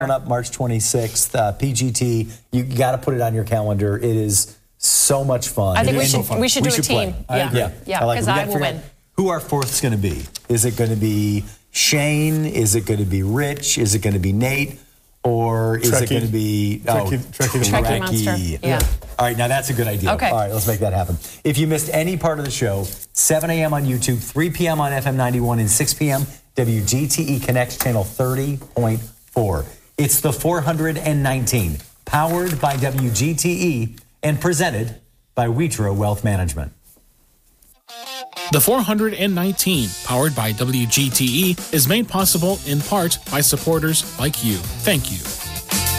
Up March 26th, PGT. You got to put it on your calendar. It is so much fun. I think we should do a team. Yeah, because I will win. Who our fourth's going to be? Is it going to be Shane? Is it going to be Rich? Is it going to be Nate? Or is it going to be Trekkie Monster? Yeah. All right, now that's a good idea. Okay. All right, let's make that happen. If you missed any part of the show, 7 a.m. on YouTube, 3 p.m. on FM 91, and 6 p.m. WGTE Connect channel 30.4. It's the 419, powered by WGTE and presented by Witro Wealth Management. The 419, powered by WGTE, is made possible in part by supporters like you. Thank you.